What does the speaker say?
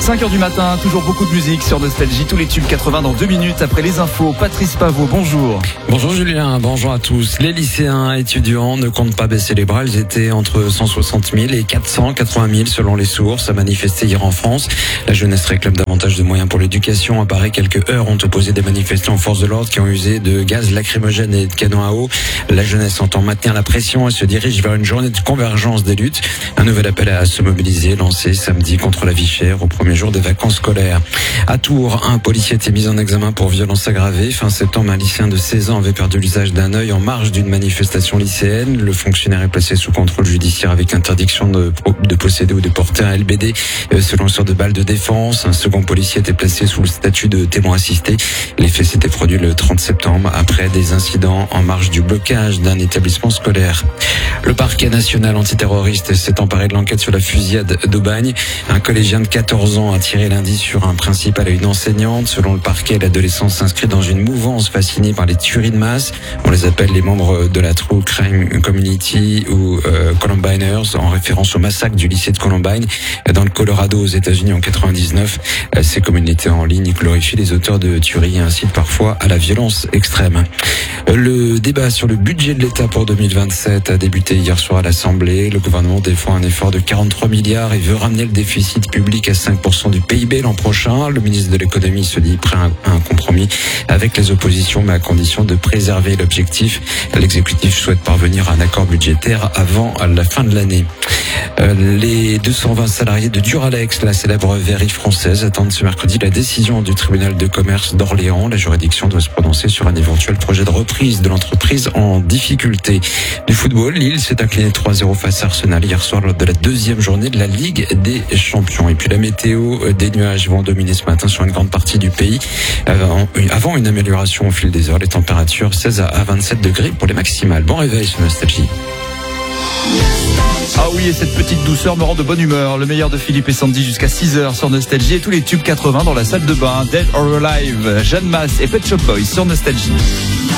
5h du matin, toujours beaucoup de musique sur Nostalgie, tous les tubes 80 dans 2 minutes après les infos. Patrice Pavot, bonjour. Bonjour Julien, bonjour à tous. Les lycéens étudiants ne comptent pas baisser les bras. Ils étaient entre 160 000 et 480 000 selon les sources à manifester hier en France. La jeunesse réclame davantage de moyens pour l'éducation. À Paris, quelques heures ont opposé des manifestants aux forces de l'ordre qui ont usé de gaz lacrymogène et de canons à eau. La jeunesse entend maintenir la pression et se dirige vers une journée de convergence des luttes. Un nouvel appel à se mobiliser lancé samedi contre la vie chère au premier jour des vacances scolaires. À Tours, un policier a été mis en examen pour violence aggravée. Fin septembre, un lycéen de 16 ans avait perdu l'usage d'un œil en marge d'une manifestation lycéenne. Le fonctionnaire est placé sous contrôle judiciaire avec interdiction de posséder ou de porter un LBD selon le sort de balle de défense. Un second policier était placé sous le statut de témoin assisté. Les faits s'étaient produits le 30 septembre après des incidents en marge du blocage d'un établissement scolaire. Le parquet national antiterroriste s'est emparé de l'enquête sur la fusillade d'Aubagne. Un collégien de 14 ans a tiré lundi sur un principal et une enseignante. Selon le parquet, l'adolescent s'inscrit dans une mouvance fascinée par les tueries de masse. On les appelle les membres de la True Crime Community ou Columbiners, en référence au massacre du lycée de Columbine dans le Colorado aux États-Unis en 99. Ces communautés en ligne glorifient les auteurs de tueries et incitent parfois à la violence extrême. Le débat sur le budget de l'État pour 2027 a débuté hier soir à l'Assemblée. Le gouvernement défend un effort de 43 milliards et veut ramener le déficit public à 5% du PIB l'an prochain. Le ministre de l'économie se dit prêt à un compromis avec les oppositions, mais à condition de préserver l'objectif. L'exécutif souhaite parvenir à un accord budgétaire avant la fin de l'année. Les 220 salariés de Duralex, la célèbre verrerie française, attendent ce mercredi la décision du tribunal de commerce d'Orléans. La juridiction doit se prononcer sur un éventuel projet de reprise de l'entreprise en difficulté. Du football, Lille s'est incliné 3-0 face à Arsenal hier soir lors de la deuxième journée de la Ligue des Champions. Et puis la météo, des nuages vont dominer ce matin sur une grande partie du pays. Avant une amélioration au fil des heures, les températures 16 à 27 degrés pour les maximales. Bon réveil sur Nostalgie. Ah oui, et cette petite douceur me rend de bonne humeur. Le meilleur de Philippe et Sandy jusqu'à 6h sur Nostalgie et tous les tubes 80 dans la salle de bain. Dead or Alive, Jeanne Masse et Pet Shop Boys sur Nostalgie.